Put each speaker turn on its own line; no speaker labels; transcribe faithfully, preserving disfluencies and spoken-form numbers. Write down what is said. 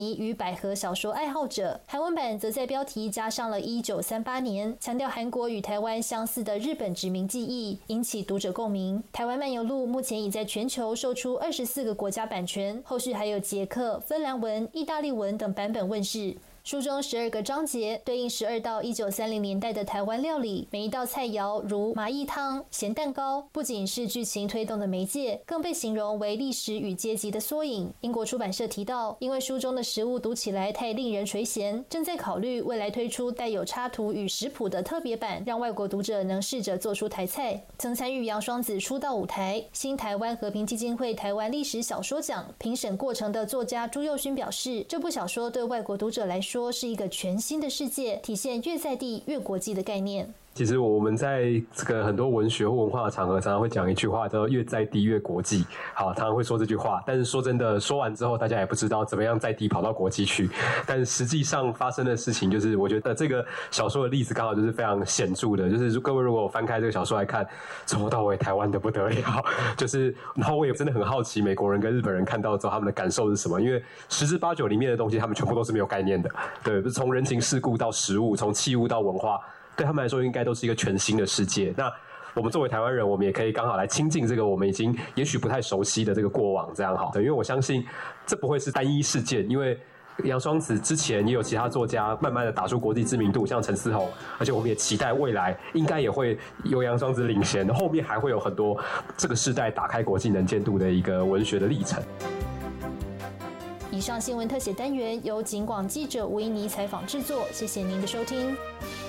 与百合小说爱好者。韩文版则在标题加上了一九三八年，强调韩国与台湾相似的日本殖民记忆，引起读者共鸣。台湾漫游录目前已在全球售出二十四个国家版权，后续还有捷克、芬兰文、意大利文等版本问世。书中十二个章节对应十二道一九三零年代的台湾料理，每一道菜肴如麻薏汤、咸蛋糕，不仅是剧情推动的媒介，更被形容为历史与阶级的缩影。英国出版社提到，因为书中的食物读起来太令人垂涎，正在考虑未来推出带有插图与食谱的特别版，让外国读者能试着做出台菜。曾参与杨双子出道舞台新台湾和平基金会台湾历史小说奖评审过程的作家朱佑勋表示，这部小说对外国读者来说说是一个全新的世界，体现越在地越国际的概念。
其实我们在这个很多文学或文化的场合，常常会讲一句话，叫越在地越国际。好，常常会说这句话，但是说真的，说完之后，大家也不知道怎么样在地跑到国际去。但实际上发生的事情，就是我觉得这个小说的例子刚好就是非常显著的，就是各位如果翻开这个小说来看，从头到尾台湾的不得了，就是，然后我也真的很好奇，美国人跟日本人看到之后他们的感受是什么？因为十之八九里面的东西，他们全部都是没有概念的，对，从人情世故到食物，从器物到文化。对他们来说应该都是一个全新的世界。那我们作为台湾人，我们也可以刚好来亲近这个我们已经也许不太熟悉的这个过往，这样好。因为我相信这不会是单一事件，因为杨双子之前也有其他作家慢慢的打出国际知名度，像陈思宏，而且我们也期待未来应该也会由杨双子领衔，后面还会有很多这个世代打开国际能见度的一个文学的历程。
以上新闻特写单元由警广记者吴依妮采访制作，谢谢您的收听。